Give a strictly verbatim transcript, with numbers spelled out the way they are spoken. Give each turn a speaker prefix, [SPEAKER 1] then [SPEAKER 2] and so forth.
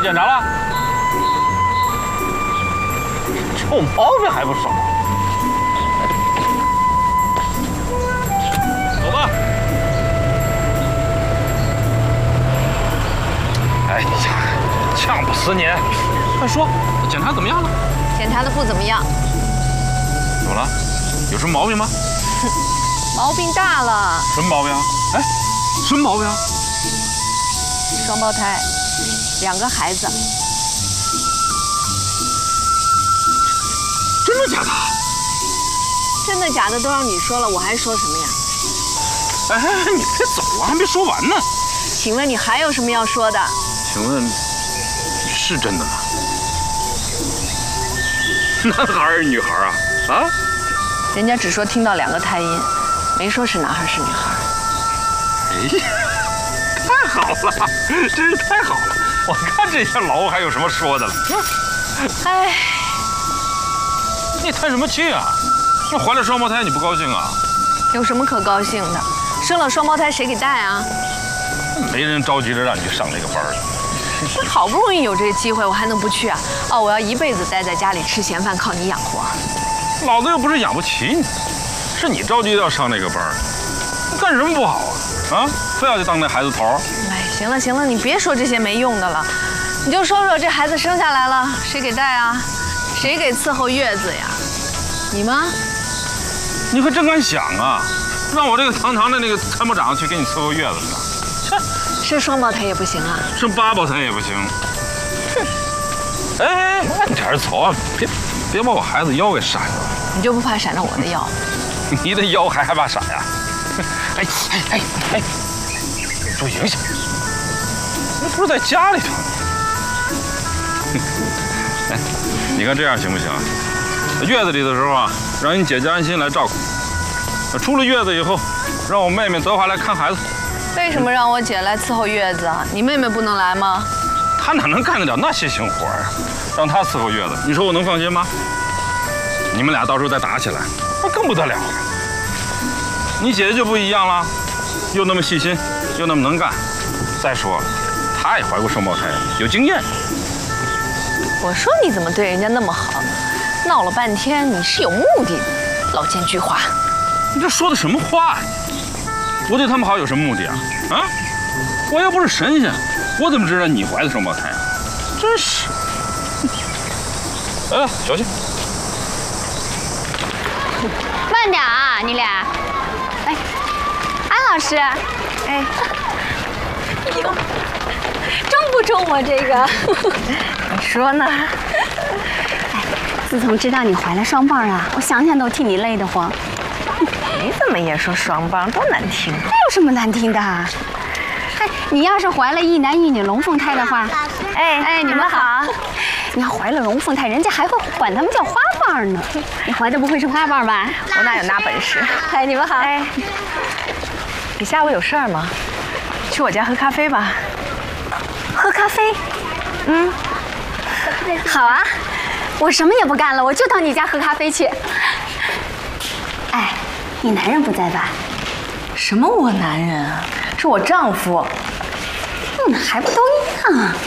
[SPEAKER 1] 检查了？臭毛病还不少。走吧。哎呀，呛不死你！快说，检查怎么样了？
[SPEAKER 2] 检查的不怎么样。
[SPEAKER 1] 怎么了？有什么毛病吗？
[SPEAKER 2] 毛病大了。
[SPEAKER 1] 什么毛病啊？哎，什么毛病啊？
[SPEAKER 2] 双胞胎，两个孩子。
[SPEAKER 1] 真的假的？
[SPEAKER 2] 真的假的都让你说了，我还说什么呀？
[SPEAKER 1] 哎，你别走啊，还没说完呢。
[SPEAKER 2] 请问你还有什么要说的？
[SPEAKER 1] 请问你是真的吗？男孩儿女孩儿啊？啊？
[SPEAKER 2] 人家只说听到两个胎音，没说是男孩是女孩。
[SPEAKER 1] 哎呀，太好了，真是太好了！我看这些老还有什么说的了？
[SPEAKER 2] 哎，
[SPEAKER 1] 你叹什么气啊？那怀了双胞胎你不高兴啊？
[SPEAKER 2] 有什么可高兴的？生了双胞胎谁给带啊？
[SPEAKER 1] 没人着急着让你去上这个班儿。
[SPEAKER 2] 那好不容易有这个机会，我还能不去啊？哦，我要一辈子待在家里吃闲饭，靠你养活。
[SPEAKER 1] 老子又不是养不起你，是你着急要上这个班儿，干什么不好啊？啊，非要去当那孩子头？
[SPEAKER 2] 哎，行了行了，你别说这些没用的了，你就说说这孩子生下来了，谁给带啊？谁给伺候月子呀？你吗？
[SPEAKER 1] 你可真敢想啊！让我这个堂堂的那个参谋长去给你伺候月子去？切，
[SPEAKER 2] 生双胞胎也不行啊？
[SPEAKER 1] 生八胞胎也不行。哼！哎，慢点走啊，别别把我孩子腰给闪着了。
[SPEAKER 2] 你就不怕闪着我的腰？
[SPEAKER 1] 你的腰还害怕闪呀？哎哎哎哎，受影响！那不是在家里头吗？哎，你看这样行不行啊？月子里的时候啊，让你姐姐安心来照顾。出了月子以后，让我妹妹德华来看孩子。
[SPEAKER 2] 为什么让我姐来伺候月子啊？你妹妹不能来吗？
[SPEAKER 1] 她哪能干得了那些行活啊？让她伺候月子，你说我能放心吗？你们俩到时候再打起来，那更不得了了。你姐姐就不一样了，又那么细心，又那么能干。再说，她也怀过双胞胎，有经验。
[SPEAKER 2] 我说你怎么对人家那么好呢？闹了半天你是有目的的，老奸巨猾。
[SPEAKER 1] 你这说的什么话呀？我对他们好有什么目的啊？啊！我又不是神仙，我怎么知道你怀的双胞胎啊？真是！来了，小心！
[SPEAKER 3] 慢点啊，你俩！哎，安老师，哎，哎呦，中不中我这个？
[SPEAKER 2] 你说呢？
[SPEAKER 3] 哎，自从知道你怀了双棒啊，我想想都替你累得慌。
[SPEAKER 2] 你怎么也说双棒，多难听！
[SPEAKER 3] 这有什么难听的？哎，你要是怀了一男一女龙凤胎的话，
[SPEAKER 2] 哎哎，你们好。
[SPEAKER 3] 你要怀了龙凤胎，人家还会管他们叫花棒呢。你怀的不会是花棒吧？
[SPEAKER 2] 我哪有那本事？
[SPEAKER 3] 哎，你们好。
[SPEAKER 2] 哎，你下午有事儿吗？去我家喝咖啡吧。
[SPEAKER 3] 喝咖啡？嗯，好啊，我什么也不干了，我就到你家喝咖啡去。哎，你男人不在吧？
[SPEAKER 2] 什么我男人啊？是我丈夫。
[SPEAKER 3] 嗯，还不都一样啊？